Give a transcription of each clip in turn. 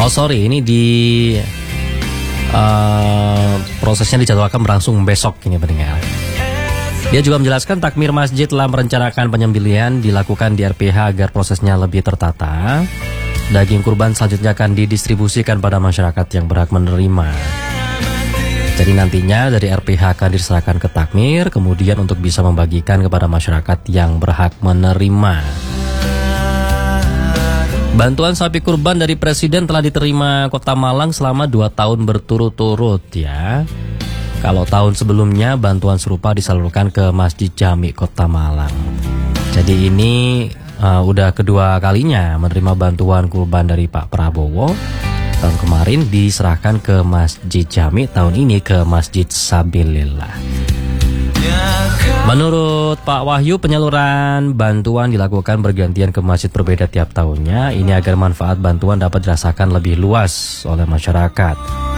sorry, ini prosesnya dijadwalkan berlangsung besok ini pendengar. Dia juga menjelaskan takmir masjid telah merencanakan penyembelihan dilakukan di RPH agar prosesnya lebih tertata. Daging kurban selanjutnya akan didistribusikan pada masyarakat yang berhak menerima. Jadi nantinya dari RPH akan diserahkan ke takmir, kemudian untuk bisa membagikan kepada masyarakat yang berhak menerima. Bantuan sapi kurban dari Presiden telah diterima Kota Malang selama 2 tahun berturut-turut ya. Kalau tahun sebelumnya bantuan serupa disalurkan ke Masjid Jami Kota Malang. Jadi ini udah kedua kalinya menerima bantuan kurban dari Pak Prabowo. Tahun kemarin diserahkan ke Masjid Jami, tahun ini ke Masjid Sabilillah. Menurut Pak Wahyu, penyaluran bantuan dilakukan bergantian ke masjid berbeda tiap tahunnya. Ini agar manfaat bantuan dapat dirasakan lebih luas oleh masyarakat.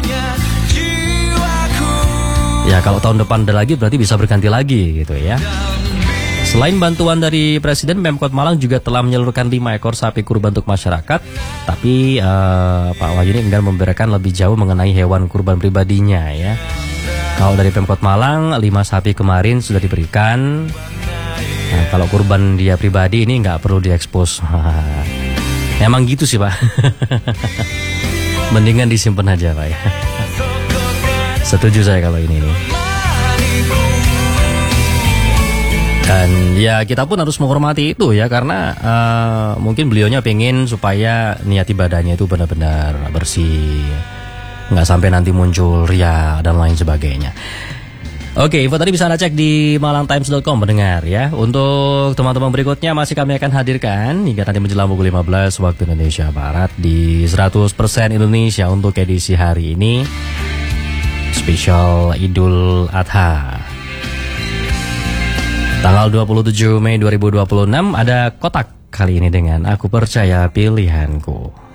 Ya kalau tahun depan ada lagi berarti bisa berganti lagi gitu ya. Selain bantuan dari Presiden, Pemkot Malang juga telah menyalurkan 5 ekor sapi kurban untuk masyarakat. Tapi Pak Wahyu ini enggan memberikan lebih jauh mengenai hewan kurban pribadinya ya. Kalau dari Pemkot Malang 5 sapi kemarin sudah diberikan. Nah, kalau kurban dia pribadi ini nggak perlu diekspos. Emang gitu sih Pak. Mendingan disimpan aja Pak ya. Setuju saya kalau ini nih. Dan ya kita pun harus menghormati itu ya, karena mungkin beliaunya pengen supaya niat ibadahnya itu benar-benar bersih, nggak sampai nanti muncul ria dan lain sebagainya. Oke, info tadi bisa Anda cek di malangtimes.com mendengar ya. Untuk teman-teman berikutnya masih kami akan hadirkan hingga nanti menjelang pukul 15 waktu Indonesia Barat di 100% Indonesia untuk edisi hari ini spesial Idul Adha. Tanggal 27 Mei 2026 ada kotak kali ini dengan Aku Percaya Pilihanku.